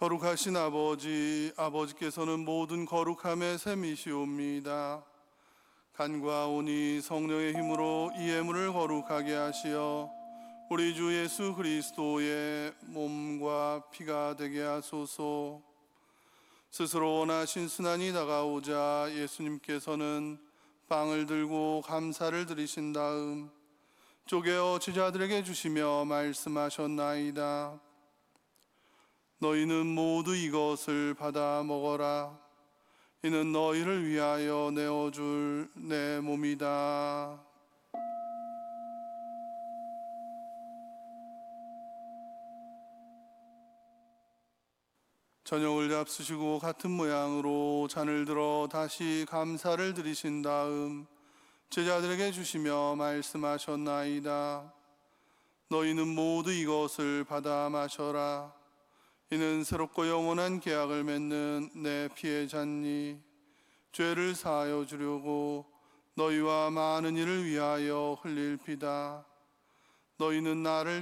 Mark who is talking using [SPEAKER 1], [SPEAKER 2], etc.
[SPEAKER 1] 거룩하신 아버지, 아버지께서는 모든 거룩함의 샘이시옵니다. 간과 온이 성령의 힘으로 이 예물을 거룩하게 하시어 우리 주 예수 그리스도의 몸과 피가 되게 하소서. 스스로 원하신 순환이 다가오자 예수님께서는 빵을 들고 감사를 드리신 다음 쪼개어 제자들에게 주시며 말씀하셨나이다. 너희는 모두 이것을 받아 먹어라. 이는 너희를 위하여 내어줄 내 몸이다. 저녁을 잡수시고 같은 모양으로 잔을 들어 다시 감사를 드리신 다음 제자들에게 주시며 말씀하셨나이다. 너희는 모두 이것을 받아 마셔라. 이는 새롭고 영원한 계약을 맺는 내 피의 잔니, 죄를 사하여 주려고 너희와 많은 이를 위하여 흘릴 피다. 너희는 나를